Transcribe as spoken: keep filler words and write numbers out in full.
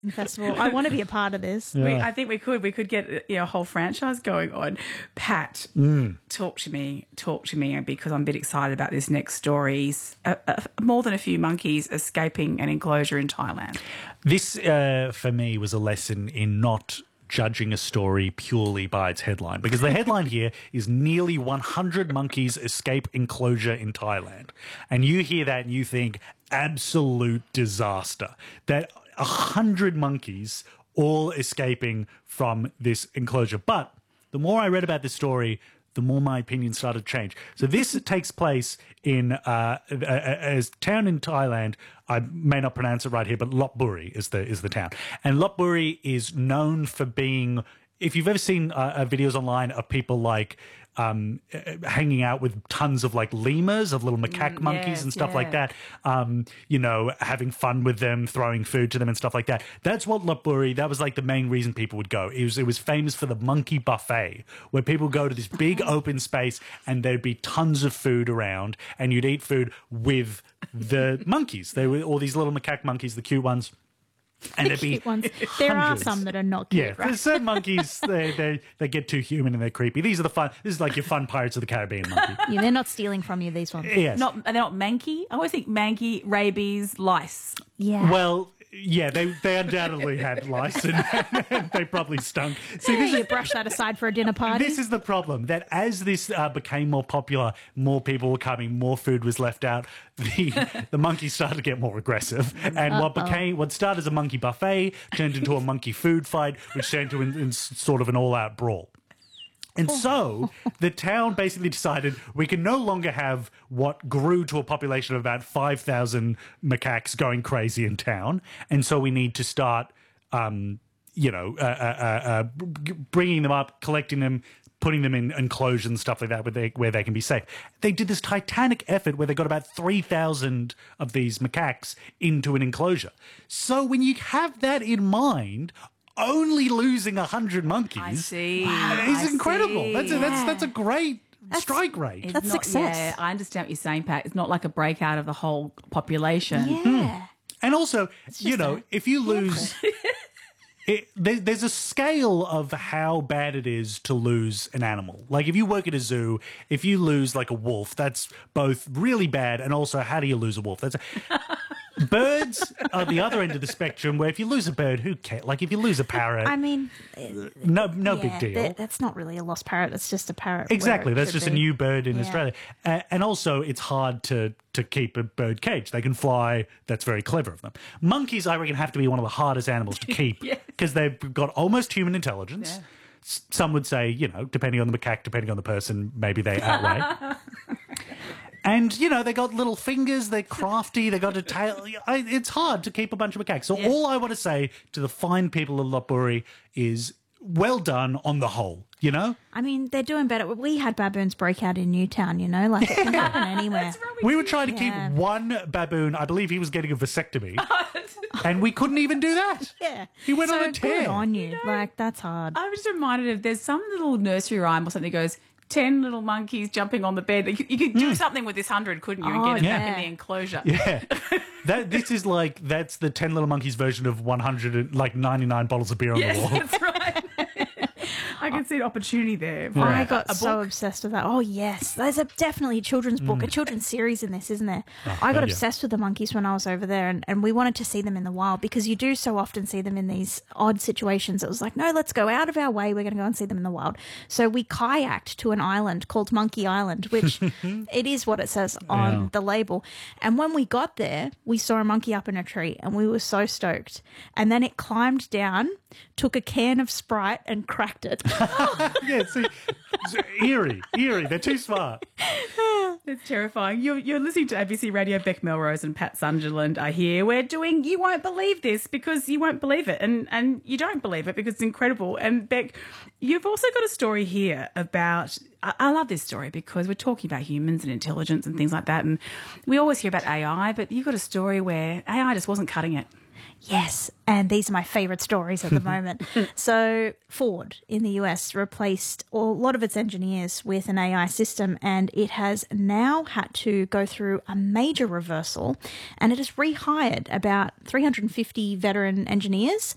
Festival. I want to be a part of this. Yeah. We, I think we could. We could get you know, a whole franchise going on. Pat, Mm. talk to me. Talk to me because I'm a bit excited about this next story. Uh, uh, more than a few monkeys escaping an enclosure in Thailand. This, uh, for me, was a lesson in not judging a story purely by its headline, because the headline here is nearly one hundred monkeys escape enclosure in Thailand. And you hear that and you think absolute disaster. That one hundred monkeys all escaping from this enclosure. But the more I read about this story, the more my opinion started to change. So this takes place in uh, a, a, a town in Thailand. I may not pronounce it right here, but Lopburi is the is the town. And Lopburi is known for being, if you've ever seen uh, uh, videos online of people like um, uh, hanging out with tons of like lemurs, of little macaque Mm, monkeys yes, and stuff yeah. like that, um, you know, having fun with them, throwing food to them and stuff like that. That's what Lopburi, that was like the main reason people would go. It was, it was famous for the monkey buffet, where people go to this big open space and there'd be tons of food around and you'd eat food with the monkeys. They were all these little macaque monkeys, the cute ones. And The there'd be cute ones. There are hundreds. some that are not cute, Yeah, right? there's certain monkeys, they, they they get too human and they're creepy. These are the fun, this is like your fun Pirates of the Caribbean monkey. Yeah, they're not stealing from you, these ones. Yes. Not they're not manky. I always think manky, rabies, lice. Yeah. Well, yeah, they, they undoubtedly had lice and, and they probably stunk. See, this you is, brush that aside for a dinner party. this is the problem, that as this uh, became more popular, more people were coming, more food was left out, the the monkeys started to get more aggressive. And what became, what started as a monkey buffet turned into a monkey food fight, which turned into in, in sort of an all-out brawl. And so the town basically decided we can no longer have what grew to a population of about five thousand macaques going crazy in town. And so we need to start, um, you know, uh, uh, uh, bringing them up, collecting them, putting them in enclosures and stuff like that where they, where they can be safe. They did this titanic effort where they got about three thousand of these macaques into an enclosure. So when you have that in mind, only losing one hundred monkeys I see. is I incredible. see. That's a, that's that's a great strike rate. It's That's not- success. Yeah, I understand what you're saying, Pat. It's not like a breakout of the whole population. yeah. And also, you just know, a if you lose, it, there, there's a scale of how bad it is to lose an animal. Like if you work at a zoo, if you lose like a wolf, that's both really bad and also how do you lose a wolf? That's a, birds are the other end of the spectrum where if you lose a bird, who cares? Like if you lose a parrot, I mean, no no yeah, big deal. that- That's not really a lost parrot. It's just a parrot. where Exactly. it That's should just a be. new bird in Yeah. Australia. Uh, and also, it's hard to, to keep a bird caged. They can fly. That's very clever of them. Monkeys, I reckon, have to be one of the hardest animals to keep because they've got almost human intelligence. Yeah. S- Some would say, you know, depending on the macaque, depending on the person, maybe they outweigh. And, you know, they got little fingers, they're crafty, they got a tail. I, it's hard to keep a bunch of macaques. So all I want to say to the fine people of Lopburi is well done on the whole, you know? I mean, they're doing better. We had baboons break out in Newtown, you know, like it can happen anywhere. We were trying to Yeah. keep one baboon, I believe he was getting a vasectomy, and we couldn't even do that. Yeah. He went so on a tear. Good on you. Like, that's hard. I was just reminded of there's some little nursery rhyme or something that goes, ten little monkeys jumping on the bed. You, you could do something with this hundred, couldn't you, and Oh, get it back yeah. in the enclosure. Yeah. that This is like, that's the ten Little Monkeys version of one hundred, like ninety-nine bottles of beer on Yes, the wall. that's right. I can see an opportunity there. for I a- got a so book. obsessed with that. Oh, yes. There's a, definitely a children's book, a children's series in this, isn't there? I got yeah. obsessed with the monkeys when I was over there, and, and we wanted to see them in the wild because you do so often see them in these odd situations. It was like, no, let's go out of our way. We're going to go and see them in the wild. So we kayaked to an island called Monkey Island, which it is what it says on Yeah. the label. And when we got there, we saw a monkey up in a tree, and we were so stoked. And then it climbed down, took a can of Sprite and cracked it. Yeah, see, it's eerie, eerie. They're too smart. It's terrifying. You're, you're listening to A B C Radio. Beck Melrose and Pat Sunderland are here. We're doing You Won't Believe This because you won't believe it. And, and you don't believe it because it's incredible. And Beck, you've also got a story here about... I, I love this story because we're talking about humans and intelligence and things like that. And we always hear about A I, but you've got a story where A I just wasn't cutting it. Yes, and these are my favourite stories at the moment. So Ford in the U S replaced a lot of its engineers with an A I system, and it has now had to go through a major reversal, and it has rehired about three hundred fifty veteran engineers